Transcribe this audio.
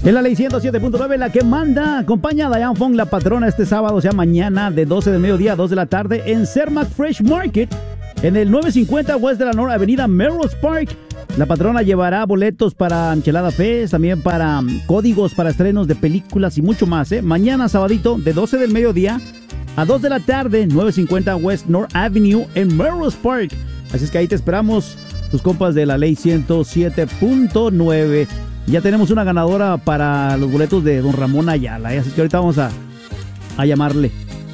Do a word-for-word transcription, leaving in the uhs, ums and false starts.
Es la ley ciento siete punto nueve la que manda. Acompaña a Diane Fong, la patrona, este sábado, o sea, mañana, de doce del mediodía a dos de la tarde, en Cermak Fresh Market, en el novecientos cincuenta West de la North Avenida, Melrose Park. La patrona llevará boletos para Enchilada Fest, también para um, códigos para estrenos de películas y mucho más, ¿eh? Mañana, sabadito, de doce del mediodía a dos de la tarde, novecientos cincuenta West North Avenue, en Melrose Park. Así es que ahí te esperamos, tus compas de la ley ciento siete punto nueve. Ya tenemos una ganadora para los boletos de Don Ramón Ayala, ¿eh? Así que ahorita vamos a, a llamarle.